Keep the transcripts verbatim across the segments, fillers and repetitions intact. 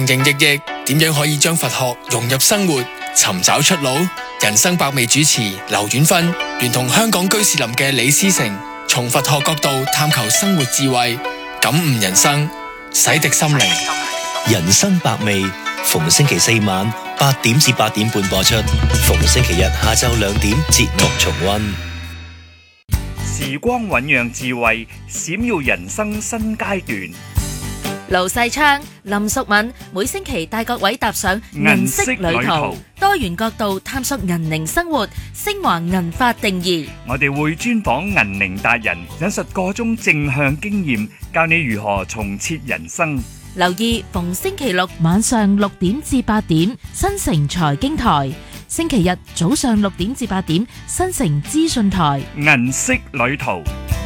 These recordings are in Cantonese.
營役役點樣可以將佛學融入生活，尋找出路？人生百味主持劉婉芬聯同香港居士林嘅李思成，從佛學角度探求生活智慧，感悟人生，洗滌心靈。 人生百味，逢星期四晚八點至八點半播出，逢星期日下晝兩點節目重溫。 時光醞釀智慧，閃耀人生新階段。 盧世昌、林淑敏每星期帶各位踏上銀色旅途，多元角度探索銀齡生活，升華銀髮定義。 我哋會專訪銀齡達人，引述個中正向經驗，教你如何重設人生。 留意逢星期六晚上六點至八點，新城財經台；星期日早上六點至八點，新城資訊台。 銀色旅途。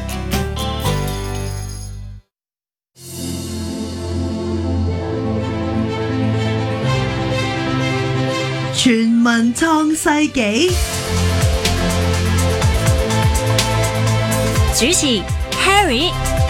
全民創世紀， 主持 Harry。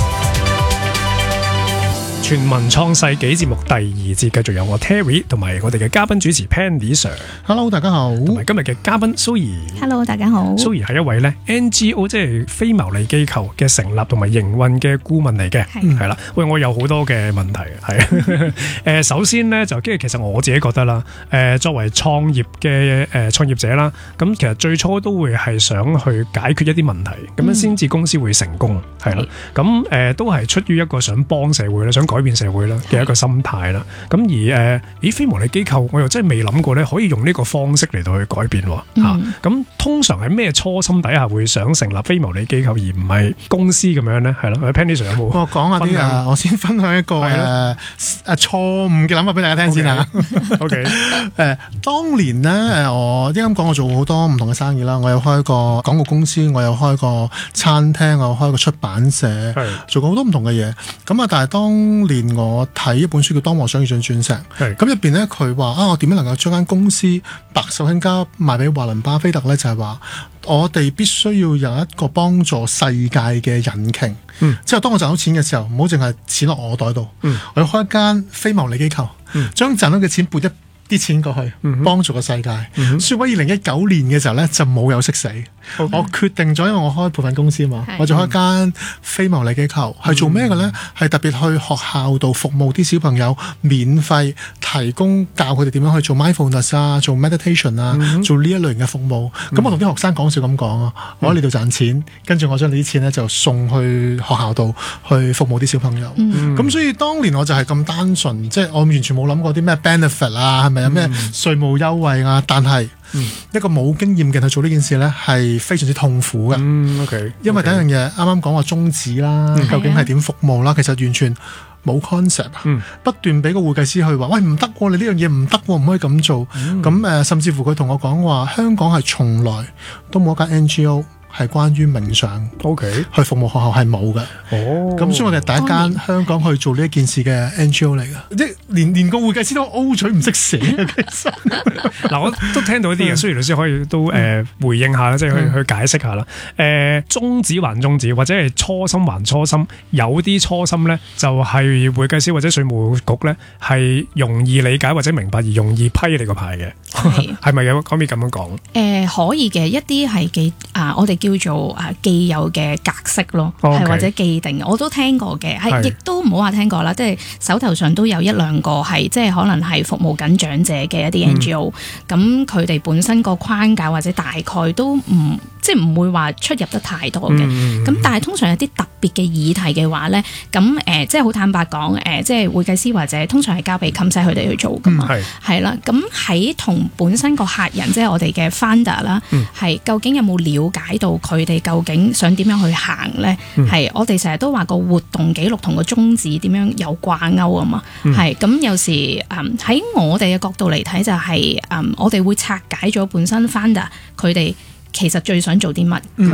全民創世紀節目第二節繼續有我 Terry 同埋我哋嘅嘉賓主持 Pandy Sir。Hello， 大家好。同埋今日嘅嘉賓 Zoe。Hello， 大家好。Zoe 係一位咧 N G O， 即係非牟利機構嘅成立同埋營運嘅顧問嚟嘅。係係啦，喂，我有好多嘅問題係誒，首先咧就跟住其實我自己覺得啦，誒作為創業嘅誒創業者啦，咁其實最初都會係想去解決一啲問題，咁樣先至公司會成功係啦。咁誒、呃、都係出於一個想幫社會咧，想改變社會啦嘅一個心態啦，咁而誒、呃，咦非牟利機構我又真係未諗過咧，可以用呢個方式嚟到去改變喎嚇。咁、嗯啊、通常喺咩初心底下會想成立非牟利機構而唔係公司咁樣咧？係咯 ，Pandy Sir 有冇？ 我講下啲啊，我先分享一個誒誒錯誤嘅諗法俾大家聽先嚇。 O K， 誒當年咧誒，我啲咁講，我做好多唔同嘅生意啦，我有開過廣告公司，我有開過餐廳，我有開過出版社，做過好多唔同嘅嘢。咁啊，但係當年我睇一本書叫《當和尚遇上鑽石》，咁入邊咧佢話啊，我點樣能夠將間公司白手興家賣俾華倫巴菲特咧？就係話我哋必須要有一個幫助世界嘅引擎。嗯，之後當我賺到錢嘅時候，唔好淨係錢落我袋度。嗯，我要開一間非牟利機構，嗯、將賺到嘅錢撥一啲錢過去，嗯、幫助個世界。嗯、所以喺二零一九年嘅時候咧，就冇有識死。Okay. 我決定咗，因為我開部分公司嘛，我就開一間非牟利機構，係、嗯、做咩嘅咧？係特別去學校度服務啲小朋友，免費提供教佢哋點樣去做 mindfulness 啊，做 meditation 啊，嗯、做呢一類型嘅服務。咁、嗯、我同啲學生講笑咁講啊，我喺呢度賺錢，跟住我將你啲錢咧就送去學校度去服務啲小朋友。咁、嗯、所以當年我就係咁單純，即、就、係、是、我完全冇諗過啲咩 benefit 啊，係咪有咩稅務優惠啊？但係嗯、一個冇經驗嘅人去做呢件事咧，係非常之痛苦嘅。嗯 okay, 因為第一樣嘢，啱啱講話宗旨啦，嗯、究竟係點服務啦，其實完全冇 concept 啊、嗯。不斷俾個會計師去話，喂唔得喎，你呢樣嘢唔得喎，唔可以咁做。咁、嗯、誒、呃，甚至乎佢同我講話，香港係從來都冇一間 N G O。係關於冥想 ，OK，去服務學校係冇嘅。哦，咁所以我哋第一間香港去做呢一件事嘅 N G O 嚟嘅，即係連連個會計師都 O 嘴唔識寫嘅。其實嗱，我都聽到一啲嘢，雖然老師可以都誒、呃、回應下啦，即係去去解釋下啦。誒、呃，宗旨還宗旨，或者係初心還初心，有啲初心咧就係、是、會計師或者稅務局咧係容易理解或者明白而容易批你個牌嘅，係咪有可唔可以咁樣講？誒、 呃，可以嘅，一啲係記啊，我哋叫做啊既有嘅格式咯，係、okay. 或者既定，我都聽過嘅，係亦都唔好話聽過啦，即係手頭上都有一兩個係即係可能係服務緊長者嘅一啲 N G O，咁佢哋本身個框架或者大概都唔即係唔會話出入得太多嘅，咁、嗯、但係通常有啲特別嘅議題嘅話咧，咁誒、呃、即係好坦白講，誒、呃、即係會計師或者通常係交俾冚西佢哋去做噶嘛，係、嗯、啦，咁喺同本身個客人即係我哋嘅 founder 啦，係、嗯、究竟有冇了解到佢哋究竟想點樣去行咧？係、嗯、我哋成日都話個活動記錄同個宗旨點樣有掛鈎啊嘛，係、嗯、咁有時誒喺、嗯、我哋嘅角度嚟睇就係、是、誒、嗯、我哋會拆解咗本身 founder 佢哋其實最想做啲乜，佢哋嘅目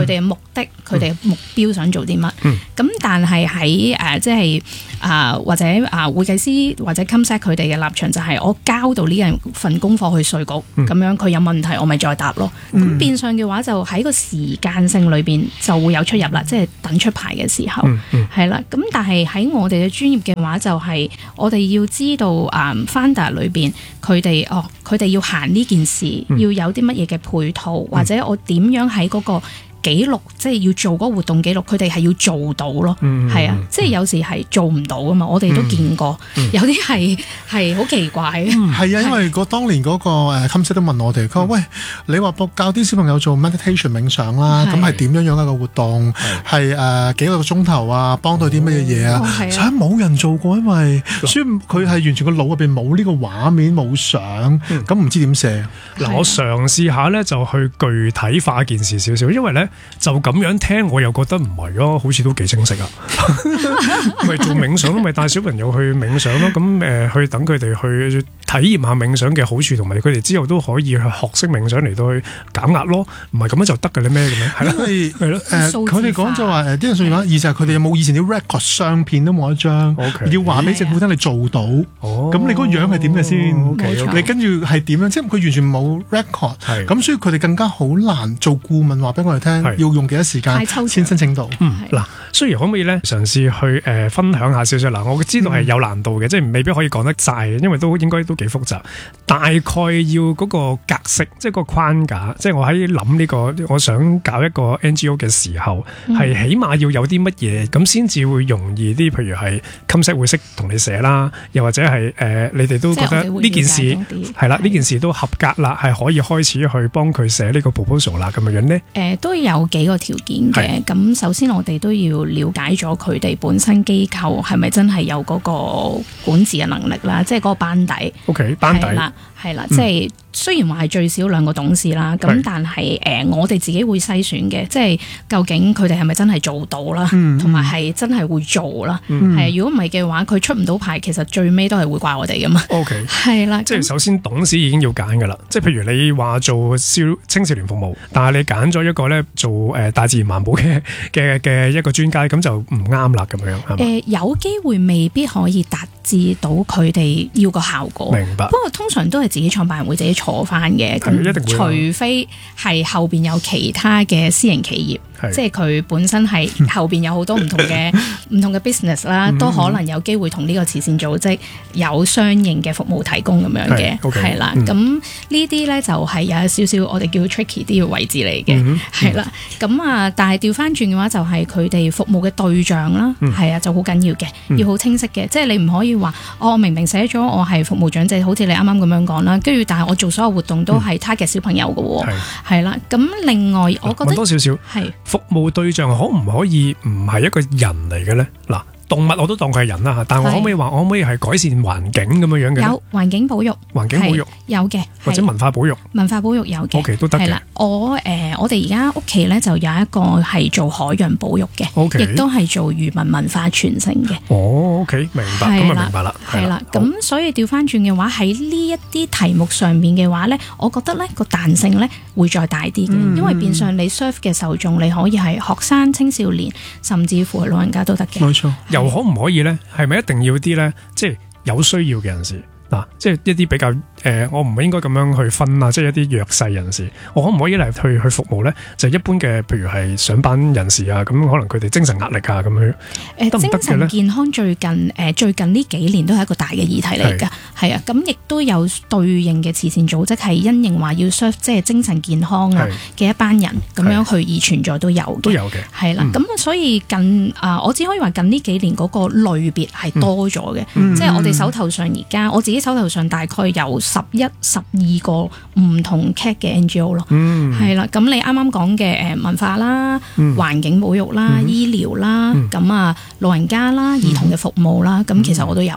的，佢哋目標想做啲乜。咁、嗯、但係喺誒即係啊或者啊、呃、會計師或者 Comsec 佢哋嘅立場就係我交到呢樣份功課去稅局，咁、嗯、樣佢有問題我咪再答咯。咁、嗯、變相嘅話就喺個時間性裏邊就會有出入啦，即、就、係、是、等出牌嘅時候係啦。咁、嗯嗯、但係喺我哋嘅專業嘅話就係我哋要知道啊、嗯、Founder 裏邊佢哋哦佢哋要行呢件事、嗯、要有啲乜嘢嘅配套、嗯、或者我點樣喺嗰、嗰個記錄即係要做嗰個活動記錄，佢哋係要做到咯，係、嗯、啊，嗯、即係有時係做唔到噶嘛，我哋都見過，嗯、有啲係係好奇怪嘅。係、嗯、啊，因為嗰當年嗰個誒 Comsec 都問我哋，佢話、嗯、喂，你話教啲小朋友做 meditation 冥想啦，咁係點樣樣一個活動？係誒、呃、幾個鐘頭啊，幫到啲乜嘢嘢啊？所以冇人做過，因為所以佢係完全個腦入邊冇呢個畫面冇相，咁唔、嗯、知點寫。嗱、啊，我嘗試下咧就去具體化件事少少，因為咧。就咁樣聽，我又覺得唔係咯，好似都幾清晰啊！咪做冥想咯，咪帶小朋友去冥想咯。咁誒、呃，去等佢哋去體驗下冥想嘅好處，同埋佢哋之後都可以去學識冥想嚟到去減壓咯。唔係咁樣就得嘅咧咩嘅咩？係咯，係咯。誒，佢哋講就話誒，啲人信話，二就係佢哋有冇以前啲 record 相片都冇一張， okay, 要話俾政府聽你做到。哦，咁你嗰個樣係點嘅先？冇錯。你跟住係點樣？即係佢完全冇 record。係。咁所以佢哋更加好難做顧問，話俾我哋聽。要用幾多時間先申請到？嗯，嗱，雖然可唔可以咧嘗試去誒、呃、分享下少少嗱，我知道係有難度嘅，嗯、即係未必可以講得晒，因為都應該都幾複雜。大概要嗰個格式，即係個框架，即係我喺諗呢個，我想搞一個 N G O 嘅時候，係、嗯、起碼要有啲乜嘢，咁先至會容易啲。譬如係 Comsec 會識同你寫啦，又或者係誒、呃、你哋都覺得呢件事係啦，呢件事都合格啦，係可以開始去幫佢寫呢個 proposal 啦，咁樣樣咧。誒、呃，都有幾個條件嘅。咁首先我哋都要了解咗佢哋本身機構係咪真係有嗰個管治嘅能力啦，即係嗰個班底。OK， 班底啦，係啦，即係。嗯雖然話係最少兩個董事啦，咁但係誒、呃、我哋自己會篩選嘅，即係究竟佢哋係咪真係做到啦，同埋係真係會做啦。係如果唔係嘅話，佢出唔到牌，其實最尾都係會怪我哋噶嘛。OK， 係啦，即係首先董事已經要揀噶啦。即係譬如你話做少青少年服務，但係你揀咗一個咧做誒、呃、大自然環保嘅嘅嘅一個專家，咁就唔啱啦咁樣。誒、呃、有機會未必可以達至到佢哋要個效果。明白。不過通常都係自己創辦人會自己坐翻嘅，咁除非係後邊有其他嘅私營企業，即係佢本身係後邊有好多唔同嘅唔同嘅 business 啦，都可能有機會同呢個慈善組織有相應嘅服務提供咁樣嘅，係啦。咁呢啲咧就係有少少我哋叫 tricky 啲嘅位置嚟嘅，係啦。咁啊，但係調翻轉嘅話，就係佢哋服務嘅對象啦，係啊，就好緊要嘅，要好清晰嘅，即係你唔可以話我明明寫咗我係服務長者，好似你啱啱咁樣講啦，跟住但係我做所有活動都係 target 小朋友嘅喎，係啦。咁另外，我覺得多少少係服務對象可唔可以唔係一個人嚟嘅咧？嗱。動物我都當佢係人啦，但係我可唔可以話我可唔可以係改善環境咁樣樣嘅？有環境保育，環境保育有嘅，或者文化保育，文化保育有嘅，OK 都得嘅。係啦，我誒、呃、我哋而家屋企咧就有一個係做海洋保育嘅，OK，亦都係做漁民文化傳承嘅。哦 OK 明白，咁啊明白啦，係啦。咁所以調翻轉嘅話，喺呢一啲題目上面嘅話咧，我覺得咧個彈性咧會再大啲嘅，嗯、因為變相你 serve 嘅受眾你可以係學生、青少年，甚至乎係老人家都得嘅。冇錯。又可唔可以咧？係咪一定要啲咧？即係有需要嘅人士嗱、啊，即係一啲比較誒、呃，我唔應該咁樣去分啊！即係一啲弱勢人士，我可唔可以嚟去去服務咧？就係、一般嘅，譬如係上班人士啊，咁可能佢哋精神壓力啊咁樣。誒、呃，行行精神健康最近誒、呃、最近呢幾年都係一個大嘅議題嚟㗎，係啊，咁亦都有對應嘅慈善組織係因應話要 serve 即係精神健康啊嘅一班人咁樣去而存在都有嘅，都有嘅，係啦。咁、嗯、所以近啊、呃，我只可以話近呢幾年嗰個類別係多咗嘅，嗯、即係我哋手頭上而家我自己手頭上大概有十一、十二個唔同 cat 嘅 N G O 咯，係啦、嗯。咁你啱啱講嘅誒文化啦、嗯、環境保育啦、嗯、醫療啦，咁啊、嗯、老人家啦、兒童嘅服務啦，咁、嗯、其實我都有。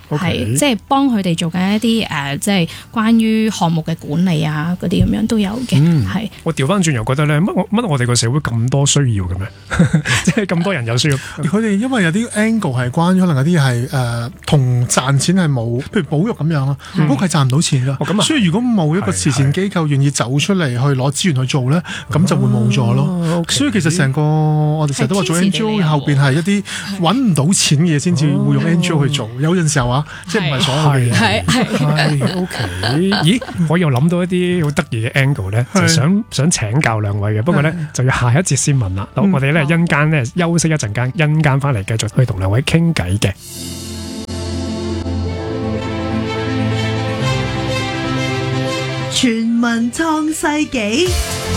係即係幫佢哋做緊一啲誒，即係關於項目嘅管理啊嗰啲咁樣都有嘅。係、嗯、 我調翻轉又覺得咧，乜乜我哋個社會咁多需要嘅咩？即係咁多人有需要。 佢哋因為有啲 angle 係關於可能有啲係誒同賺錢係冇，譬如保育咁樣咯，嗰個係賺唔到錢㗎、哦嗯。所以如果冇一個慈善機構願意走出嚟去攞資源去做咧，咁就會冇咗咯。哦 okay、所以其實成個我哋成日都話做 N G O 後邊係一啲揾唔到錢嘅嘢先至會用 N G O 去做。哦、有陣時候啊，即係唔係所有嘅嘢。係係 OK。咦，我又諗到一啲好得意嘅 angle 咧，就想想請教兩位嘅。不過咧就要下一節先問啦。好，我哋咧陣間咧休息一陣間，陣間翻嚟繼續去同兩位傾偈嘅。 全民創世紀，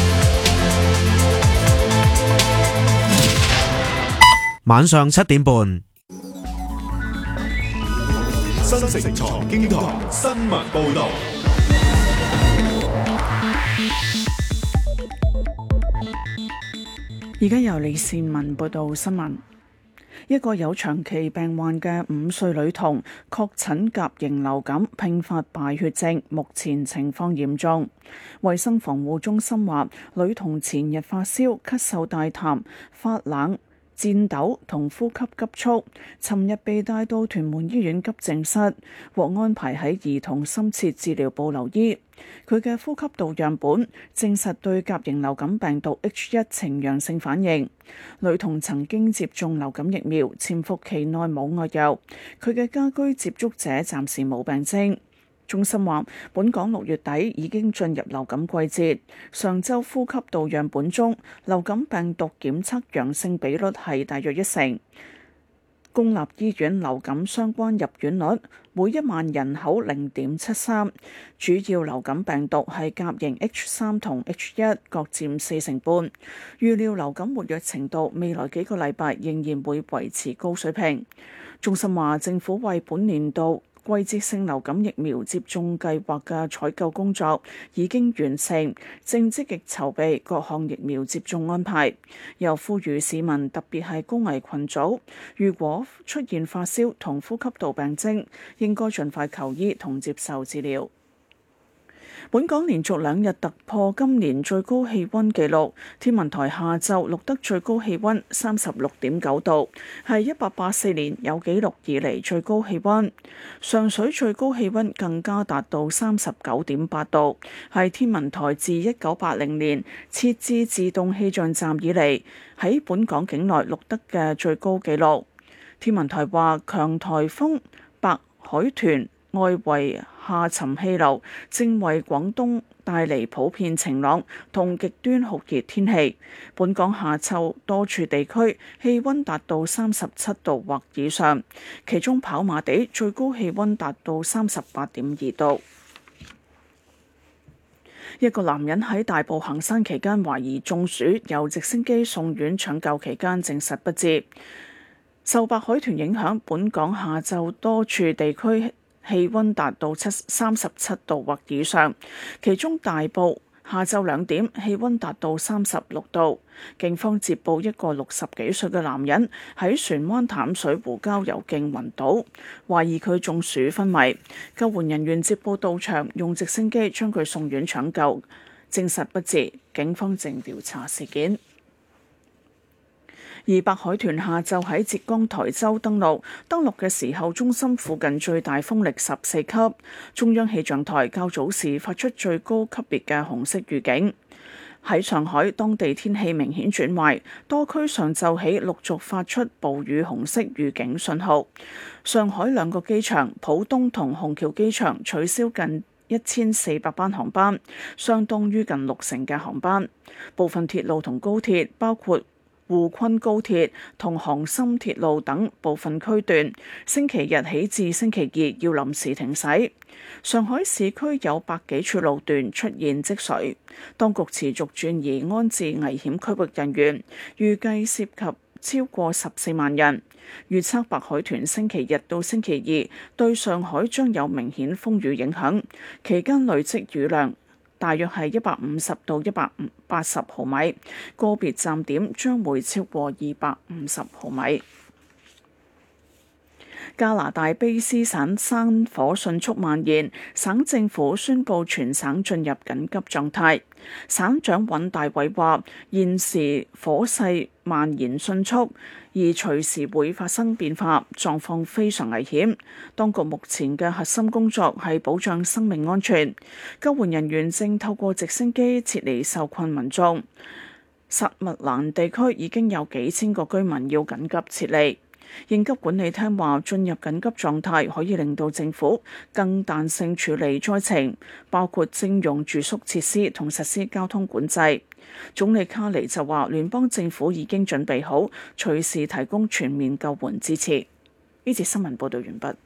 晚上七點半， 新城財經台新聞報道。 而家由李善文報道新聞。一個有長期病患嘅五歲女童確診甲型流感併發敗血症，目前情況嚴重。衛生防護中心話，女童前日發燒、咳嗽大痰、發冷、顫抖同呼吸急促，尋日被帶到屯門醫院急症室，獲安排喺兒童深切治療部留醫。佢嘅呼吸道樣本證實對甲型流感病毒 H 一 呈陽性反應。女童曾經接種流感疫苗，潛伏期內冇外遊。佢嘅家居接觸者暫時冇病徵。中心話，本港六月底已經進入流感季節。上週呼吸道樣本中流感病毒檢測陽性比率係大約一成。公立醫院流感相關入院率每一萬人口零點七三，主要流感病毒係甲型 H 三同 H 一，各佔四成半。預料流感活躍程度未來幾個禮拜仍然會維持高水平。中心話，政府為本年度季節性流感疫苗接種計劃嘅採購工作已經完成，正積極籌備各項疫苗接種安排。又呼籲市民，特別係高危群組，如果出現發燒同呼吸道病徵，應該盡快求醫同接受治療。本港連續兩日突破今年最高氣溫紀錄，天文台下晝錄得最高氣溫三十六點九度，係一八八四年有紀錄以嚟最高氣溫。上水最高氣溫更加達到三十九點八度，係天文台自一九八零年設置自動氣象站以嚟喺本港境內錄得嘅最高紀錄。天文台話，強颱風白海豚外圍下沉氣流正為廣東帶嚟普遍晴朗同極端酷熱天氣。本港下晝多處地區氣溫達到三十七度或以上，其中跑馬地最高氣溫達到三十八點二度。一個男人喺大埔行山期間懷疑中暑，由直升機送院搶救期間證實不治。受白海豚影響，本港下晝多處地區氣溫達到七三十七度或以上，其中大埔下晝兩點氣溫達到三十六度。警方接報一個六十幾歲嘅男人喺船灣淡水湖郊遊徑暈倒，懷疑佢中暑昏迷。救援人員接報到場，用直升機將佢送院搶救，證實不治。警方正調查事件。而白海豚下晝喺浙江台州登陸，登陸嘅時候中心附近最大風力十四級。中央氣象台較早時發出最高級別嘅紅色預警。喺上海，當地天氣明顯轉壞，多區上晝起陸續發出暴雨紅色預警信號。上海兩個機場浦東同虹橋機場取消近一千四百班航班，相當於近六成嘅航班。部分鐵路同高鐵，包括滬昆高鐵同杭深鐵路等部分區段，星期日起至星期二要臨時停駛。上海市區有百幾處路段出現積水，當局持續轉移安置危險區域人員，預計涉及超過十四萬人。預測白海豚星期日到星期二對上海將有明顯風雨影響，期間累積雨量大約係一百五十到一百八十毫米，個別站點將會超過二百五十毫米。 加拿大卑斯省山火迅速蔓延，省政府宣布全省進入緊急狀態。省長尹大偉話：現時火勢蔓延迅速，而隨時會發生變化，狀況非常危險。當局目前嘅核心工作係保障生命安全，救援人員正透過直升機撤離受困民眾。薩密蘭地區已經有幾千個居民要緊急撤離。應急管理廳話，進入緊急狀態可以令到政府更彈性處理災情，包括徵用住宿設施同實施交通管制。總理卡尼就話，聯邦政府已經準備好隨時提供全面救援支持。呢節新聞報導完畢。